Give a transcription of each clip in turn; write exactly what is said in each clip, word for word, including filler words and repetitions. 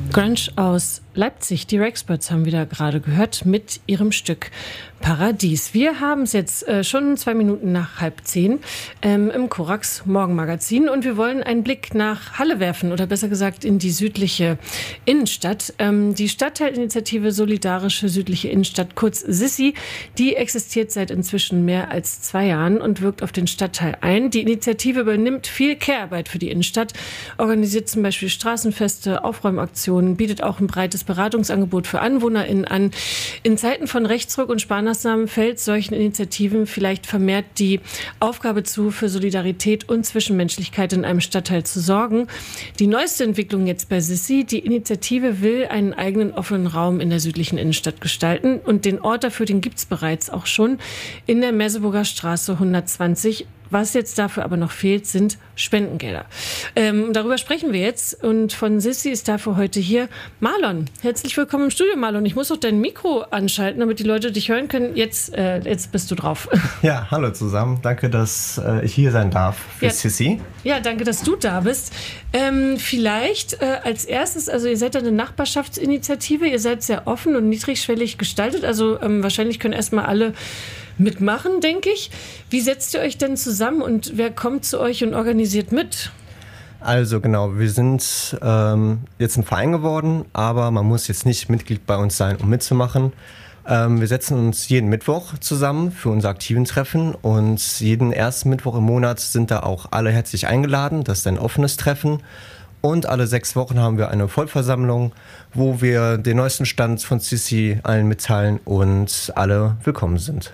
Grunge aus Leipzig, die Rexperts haben wieder gerade gehört mit ihrem Stück Paradies. Wir haben es jetzt äh, schon zwei Minuten nach halb zehn ähm, im Korax Morgenmagazin und wir wollen einen Blick nach Halle werfen oder besser gesagt in die südliche Innenstadt. Ähm, die Stadtteilinitiative Solidarische Südliche Innenstadt, kurz SISSI, die existiert seit inzwischen mehr als zwei Jahren und wirkt auf den Stadtteil ein. Die Initiative übernimmt viel Care-Arbeit für die Innenstadt, organisiert zum Beispiel Straßenfeste, Aufräumaktionen, bietet auch ein breites Beratungsangebot für AnwohnerInnen an. In Zeiten von Rechtsruck und Sparmaßnahmen fällt solchen Initiativen vielleicht vermehrt die Aufgabe zu, für Solidarität und Zwischenmenschlichkeit in einem Stadtteil zu sorgen. Die neueste Entwicklung jetzt bei SISSI: die Initiative will einen eigenen offenen Raum in der südlichen Innenstadt gestalten und den Ort dafür, den gibt es bereits auch schon in der Merseburger Straße hundertzwanzig. Was jetzt dafür aber noch fehlt, sind Spendengelder. Ähm, darüber sprechen wir jetzt und von SISSI ist dafür heute hier Marlon. Herzlich willkommen im Studio, Marlon. Ich muss auch dein Mikro anschalten, damit die Leute dich hören können. Jetzt, äh, jetzt bist du drauf. Ja, hallo zusammen. Danke, dass äh, ich hier sein darf für ja, SISSI. Ja, danke, dass du da bist. Ähm, vielleicht äh, als erstes, also ihr seid eine Nachbarschaftsinitiative, ihr seid sehr offen und niedrigschwellig gestaltet, also ähm, wahrscheinlich können erstmal alle mitmachen, denke ich. Wie setzt ihr euch denn zusammen und wer kommt zu euch und organisiert mit? Also genau, wir sind ähm, jetzt ein Verein geworden, aber man muss jetzt nicht Mitglied bei uns sein, um mitzumachen. Ähm, wir setzen uns jeden Mittwoch zusammen für unser aktiven Treffen und jeden ersten Mittwoch im Monat sind da auch alle herzlich eingeladen. Das ist ein offenes Treffen. Und alle sechs Wochen haben wir eine Vollversammlung, wo wir den neuesten Stand von SISSI allen mitteilen und alle willkommen sind.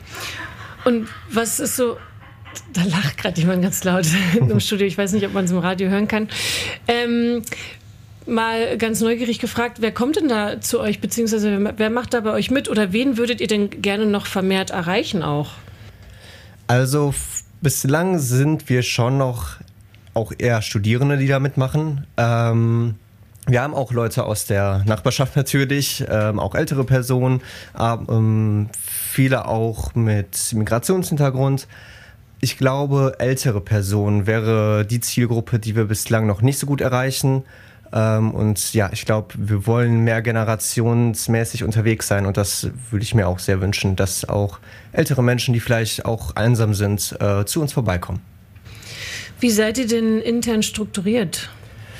Und was ist so, da lacht gerade jemand ganz laut im Studio, ich weiß nicht, ob man es im Radio hören kann. Ähm, mal ganz neugierig gefragt, wer kommt denn da zu euch, beziehungsweise wer macht da bei euch mit oder wen würdet ihr denn gerne noch vermehrt erreichen auch? Also f- bislang sind wir schon noch auch eher Studierende, die da mitmachen. Ähm, Wir haben auch Leute aus der Nachbarschaft natürlich, ähm, auch ältere Personen, ähm, viele auch mit Migrationshintergrund. Ich glaube, ältere Personen wäre die Zielgruppe, die wir bislang noch nicht so gut erreichen. Ähm, und ja, ich glaube, wir wollen mehr generationsmäßig unterwegs sein und das würde ich mir auch sehr wünschen, dass auch ältere Menschen, die vielleicht auch einsam sind, äh, zu uns vorbeikommen. Wie seid ihr denn intern strukturiert?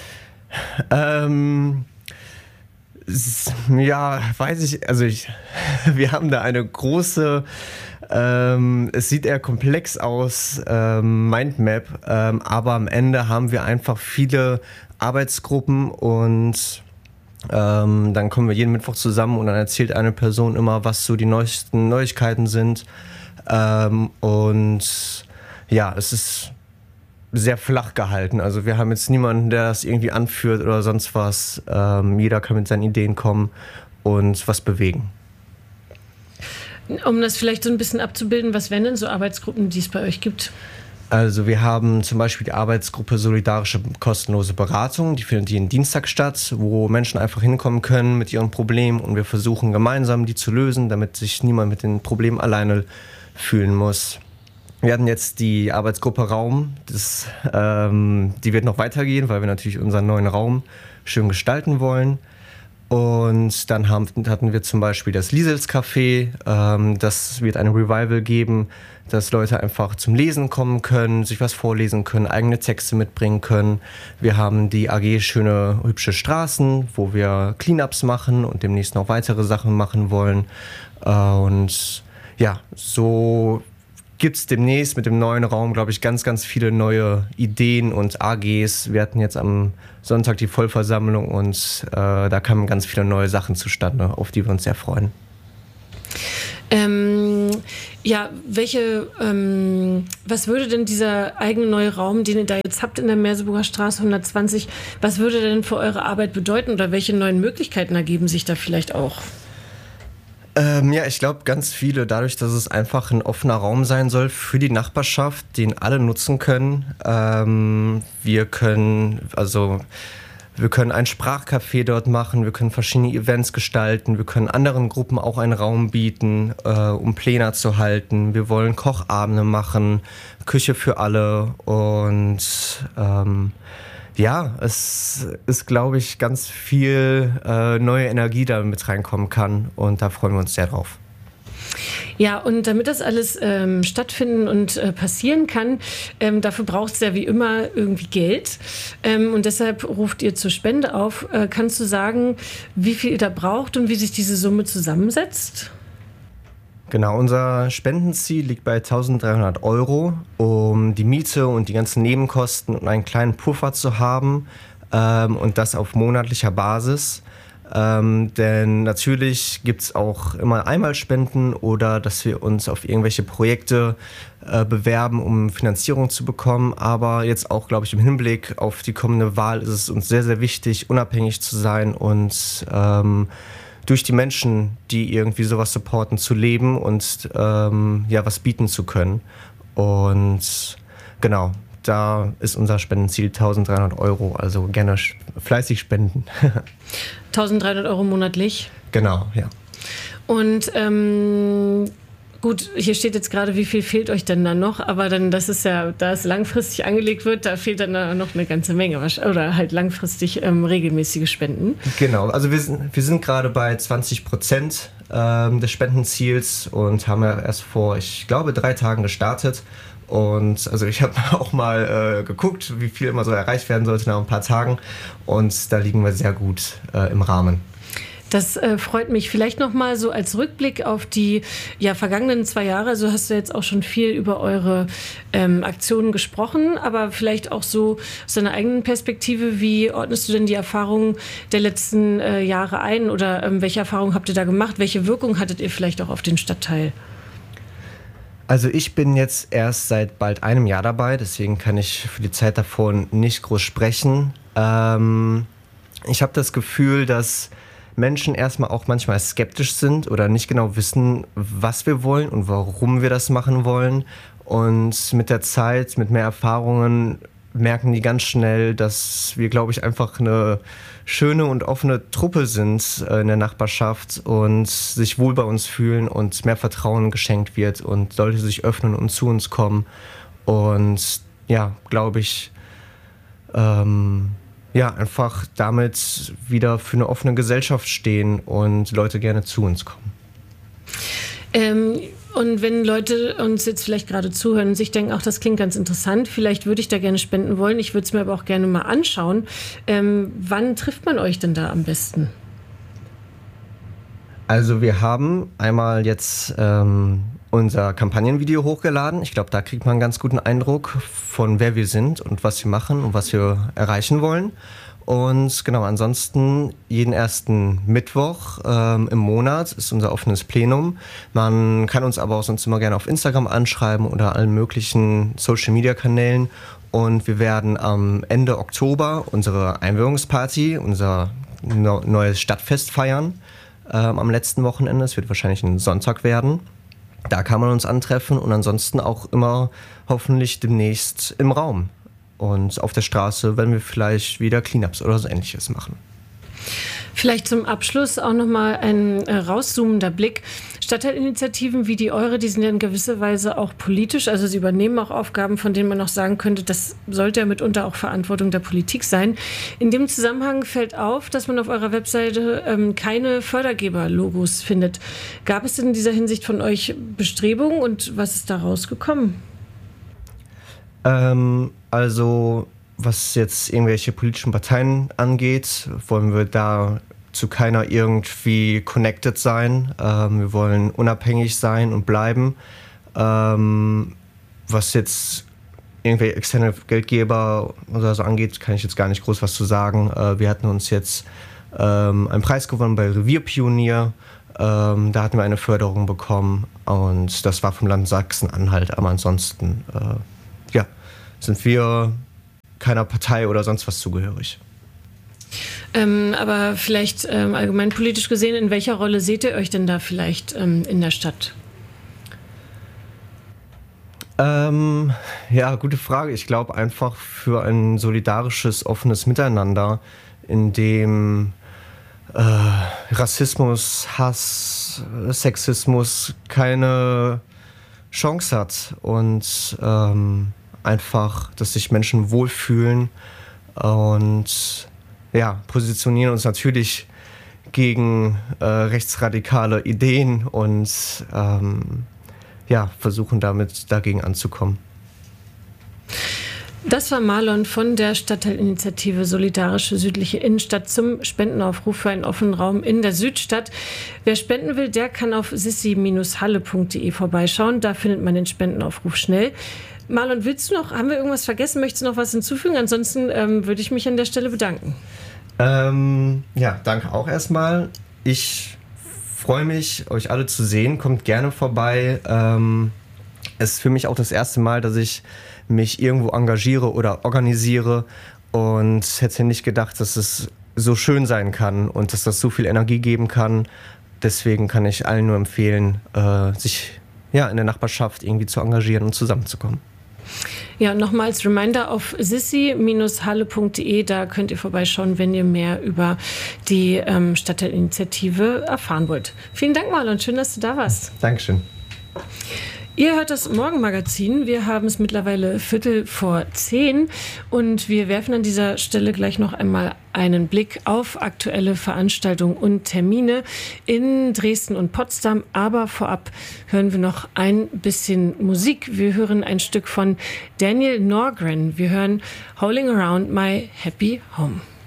Ähm, s- ja, weiß ich, also ich, wir haben da eine große, ähm, es sieht eher komplex aus, ähm, Mindmap, ähm, aber am Ende haben wir einfach viele Arbeitsgruppen und ähm, dann kommen wir jeden Mittwoch zusammen und dann erzählt eine Person immer, was so die neuesten Neuigkeiten sind, ähm, und ja, es ist sehr flach gehalten. Also wir haben jetzt niemanden, der das irgendwie anführt oder sonst was. Ähm, jeder kann mit seinen Ideen kommen und was bewegen. Um das vielleicht so ein bisschen abzubilden, was wären denn so Arbeitsgruppen, die es bei euch gibt? Also wir haben zum Beispiel die Arbeitsgruppe Solidarische kostenlose Beratung. Die findet jeden Dienstag statt, wo Menschen einfach hinkommen können mit ihren Problemen und wir versuchen gemeinsam die zu lösen, damit sich niemand mit den Problemen alleine fühlen muss. Wir hatten jetzt die Arbeitsgruppe Raum, das, ähm, die wird noch weitergehen, weil wir natürlich unseren neuen Raum schön gestalten wollen. Und dann haben, hatten wir zum Beispiel das Liesels Café, ähm, das wird eine Revival geben, dass Leute einfach zum Lesen kommen können, sich was vorlesen können, eigene Texte mitbringen können. Wir haben die A G Schöne Hübsche Straßen, wo wir Cleanups machen und demnächst noch weitere Sachen machen wollen. Äh, und ja, so gibt es demnächst mit dem neuen Raum, glaube ich, ganz, ganz viele neue Ideen und A Gs. Wir hatten jetzt am Sonntag die Vollversammlung und äh, da kamen ganz viele neue Sachen zustande, auf die wir uns sehr freuen. Ähm, ja, welche, ähm, was würde denn dieser eigene neue Raum, den ihr da jetzt habt in der Merseburger Straße hundertzwanzig, was würde denn für eure Arbeit bedeuten oder welche neuen Möglichkeiten ergeben sich da vielleicht auch? Ähm, ja, ich glaube ganz viele, dadurch, dass es einfach ein offener Raum sein soll für die Nachbarschaft, den alle nutzen können. Ähm, wir können, also wir können ein Sprachcafé dort machen, wir können verschiedene Events gestalten, wir können anderen Gruppen auch einen Raum bieten, äh, um Pläne zu halten. Wir wollen Kochabende machen, Küche für alle und ähm, Ja, es ist, glaube ich, ganz viel äh, neue Energie, da mit reinkommen kann und da freuen wir uns sehr drauf. Ja, und damit das alles ähm, stattfinden und äh, passieren kann, ähm, dafür braucht es ja wie immer irgendwie Geld. Ähm, und deshalb ruft ihr zur Spende auf. Äh, kannst du sagen, wie viel ihr da braucht und wie sich diese Summe zusammensetzt? Genau, unser Spendenziel liegt bei eintausenddreihundert Euro, um die Miete und die ganzen Nebenkosten und einen kleinen Puffer zu haben ähm, und das auf monatlicher Basis. Ähm, denn natürlich gibt es auch immer Einmalspenden oder dass wir uns auf irgendwelche Projekte äh, bewerben, um Finanzierung zu bekommen. Aber jetzt auch, glaube ich, im Hinblick auf die kommende Wahl ist es uns sehr, sehr wichtig, unabhängig zu sein und ähm, durch die Menschen, die irgendwie sowas supporten, zu leben und ähm, ja, was bieten zu können. Und genau, da ist unser Spendenziel eintausenddreihundert Euro, also gerne fleißig spenden. eintausenddreihundert Euro monatlich? Genau, ja. Und ähm, gut, hier steht jetzt gerade, wie viel fehlt euch denn dann noch? Aber dann, das ist ja, da es langfristig angelegt wird, da fehlt dann noch eine ganze Menge. Oder halt langfristig ähm, regelmäßige Spenden. Genau, also wir sind, wir sind gerade bei zwanzig Prozent ähm, des Spendenziels und haben ja erst vor, ich glaube, drei Tagen gestartet. Und also ich habe auch mal äh, geguckt, wie viel immer so erreicht werden sollte nach ein paar Tagen. Und da liegen wir sehr gut äh, im Rahmen. Das äh, freut mich. Vielleicht noch mal so als Rückblick auf die ja, vergangenen zwei Jahre. Also hast du jetzt auch schon viel über eure ähm, Aktionen gesprochen, aber vielleicht auch so aus deiner eigenen Perspektive. Wie ordnest du denn die Erfahrungen der letzten äh, Jahre ein oder ähm, welche Erfahrungen habt ihr da gemacht? Welche Wirkung hattet ihr vielleicht auch auf den Stadtteil? Also ich bin jetzt erst seit bald einem Jahr dabei, deswegen kann ich für die Zeit davor nicht groß sprechen. Ähm, ich habe das Gefühl, dass Menschen erstmal auch manchmal skeptisch sind oder nicht genau wissen, was wir wollen und warum wir das machen wollen. Und mit der Zeit, mit mehr Erfahrungen, merken die ganz schnell, dass wir, glaube ich, einfach eine schöne und offene Truppe sind in der Nachbarschaft und sich wohl bei uns fühlen und mehr Vertrauen geschenkt wird und Leute sich öffnen und zu uns kommen. Und ja, glaube ich, ähm, ja, einfach damit wieder für eine offene Gesellschaft stehen und Leute gerne zu uns kommen. Ähm, und wenn Leute uns jetzt vielleicht gerade zuhören und sich denken, ach, das klingt ganz interessant, vielleicht würde ich da gerne spenden wollen, ich würde es mir aber auch gerne mal anschauen. Ähm, wann trifft man euch denn da am besten? Also wir haben einmal jetzt ähm, unser Kampagnenvideo hochgeladen. Ich glaube, da kriegt man einen ganz guten Eindruck von wer wir sind und was wir machen und was wir erreichen wollen. Und genau, ansonsten jeden ersten Mittwoch ähm, im Monat ist unser offenes Plenum. Man kann uns aber auch sonst immer gerne auf Instagram anschreiben oder allen möglichen Social-Media-Kanälen. Und wir werden am Ende Oktober unsere Einweihungsparty, unser no- neues Stadtfest feiern. Ähm, am letzten Wochenende. Es wird wahrscheinlich ein Sonntag werden. Da kann man uns antreffen und ansonsten auch immer hoffentlich demnächst im Raum. Und auf der Straße werden wir vielleicht wieder Cleanups oder so Ähnliches machen. Vielleicht zum Abschluss auch nochmal ein äh, rauszoomender Blick. Stadtteilinitiativen wie die eure, die sind ja in gewisser Weise auch politisch. Also sie übernehmen auch Aufgaben, von denen man auch sagen könnte, das sollte ja mitunter auch Verantwortung der Politik sein. In dem Zusammenhang fällt auf, dass man auf eurer Webseite ähm, keine Fördergeber-Logos findet. Gab es denn in dieser Hinsicht von euch Bestrebungen und was ist da rausgekommen? Ähm, also was jetzt irgendwelche politischen Parteien angeht, wollen wir da zu keiner irgendwie connected sein. Ähm, wir wollen unabhängig sein und bleiben. Ähm, was jetzt irgendwelche externe Geldgeber oder so angeht, kann ich jetzt gar nicht groß was zu sagen. Äh, wir hatten uns jetzt ähm, einen Preis gewonnen bei Revierpionier. Ähm, da hatten wir eine Förderung bekommen und das war vom Land Sachsen-Anhalt. Aber ansonsten äh, ja, sind wir keiner Partei oder sonst was zugehörig. Ähm, aber vielleicht ähm, allgemein politisch gesehen, in welcher Rolle seht ihr euch denn da vielleicht ähm, in der Stadt? Ähm, ja, gute Frage. Ich glaube einfach für ein solidarisches, offenes Miteinander, in dem äh, Rassismus, Hass, Sexismus keine Chance hat und ähm, einfach, dass sich Menschen wohlfühlen und ja, positionieren uns natürlich gegen äh, rechtsradikale Ideen und ähm, ja, versuchen damit dagegen anzukommen. Das war Marlon von der Stadtteilinitiative Solidarische Südliche Innenstadt zum Spendenaufruf für einen offenen Raum in der Südstadt. Wer spenden will, der kann auf sissi Bindestrich halle Punkt de vorbeischauen. Da findet man den Spendenaufruf schnell. Marlon, willst du noch, haben wir irgendwas vergessen? Möchtest du noch was hinzufügen? Ansonsten ähm, würde ich mich an der Stelle bedanken. Ähm, ja, danke auch erstmal. Ich freue mich, euch alle zu sehen. Kommt gerne vorbei. Ähm, es ist für mich auch das erste Mal, dass ich mich irgendwo engagiere oder organisiere und hätte nicht gedacht, dass es so schön sein kann und dass das so viel Energie geben kann. Deswegen kann ich allen nur empfehlen, äh, sich ja, in der Nachbarschaft irgendwie zu engagieren und zusammenzukommen. Ja, nochmals Reminder auf sissi Bindestrich halle Punkt de, da könnt ihr vorbeischauen, wenn ihr mehr über die ähm, Stadtteilinitiative erfahren wollt. Vielen Dank, Marlon, schön, dass du da warst. Dankeschön. Ihr hört das Morgenmagazin. Wir haben es mittlerweile Viertel vor zehn und wir werfen an dieser Stelle gleich noch einmal einen Blick auf aktuelle Veranstaltungen und Termine in Dresden und Potsdam. Aber vorab hören wir noch ein bisschen Musik. Wir hören ein Stück von Daniel Norgren. Wir hören Howling Around My Happy Home.